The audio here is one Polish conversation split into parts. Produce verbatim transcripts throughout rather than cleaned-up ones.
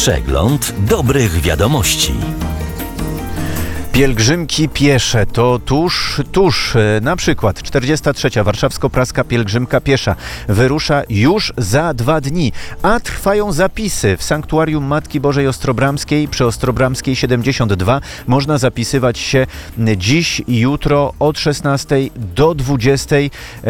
Przegląd dobrych wiadomości. Pielgrzymki piesze to tuż, tuż, na przykład czterdziesta trzecia warszawsko-praska pielgrzymka piesza wyrusza już za dwa dni, a trwają zapisy w Sanktuarium Matki Bożej Ostrobramskiej przy Ostrobramskiej siedemdziesiąt dwa. Można zapisywać się dziś i jutro od szesnastej do dwudziestej.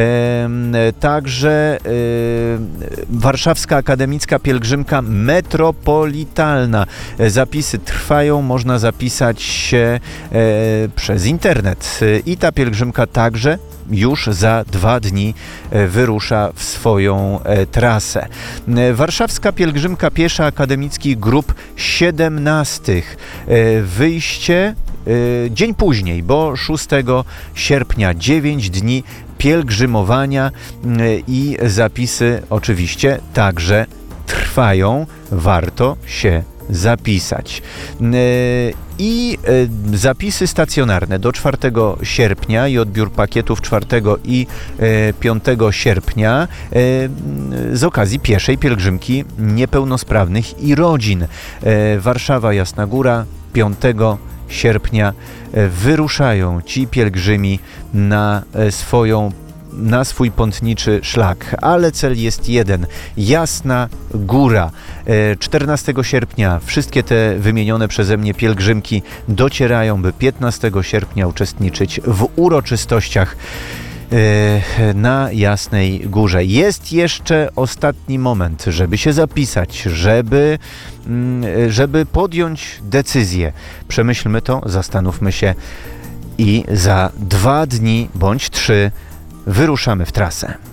Także Warszawska Akademicka Pielgrzymka Metropolitalna. Zapisy trwają, można zapisać się przez internet i ta pielgrzymka także już za dwa dni wyrusza w swoją trasę. Warszawska pielgrzymka piesza akademickich grup siedemnastych. Wyjście dzień później, bo szóstego sierpnia, dziewięć dni pielgrzymowania i zapisy oczywiście także trwają. Warto się zapisać. I zapisy stacjonarne do czwartego sierpnia i odbiór pakietów czwartego i piątego sierpnia z okazji pieszej pielgrzymki niepełnosprawnych i rodzin. Warszawa, Jasna Góra, piątego sierpnia wyruszają ci pielgrzymi na swoją na swój pątniczy szlak, ale cel jest jeden. Jasna Góra. czternastego sierpnia wszystkie te wymienione przeze mnie pielgrzymki docierają, by piętnastego sierpnia uczestniczyć w uroczystościach na Jasnej Górze. Jest jeszcze ostatni moment, żeby się zapisać, żeby, żeby podjąć decyzję. Przemyślmy to, zastanówmy się i za dwa dni bądź trzy wyruszamy w trasę.